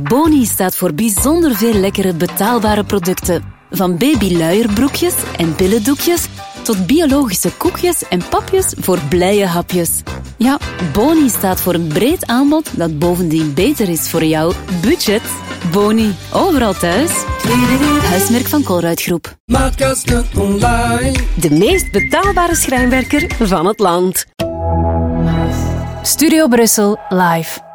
Boni staat voor bijzonder veel lekkere betaalbare producten. Van babyluierbroekjes en billendoekjes tot biologische koekjes en papjes voor blije hapjes. Ja, Boni staat voor een breed aanbod dat bovendien beter is voor jouw budget. Boni, overal thuis. Huismerk van Colruyt Groep. Maatkast online. De meest betaalbare schrijnwerker van het land. Studio Brussel live.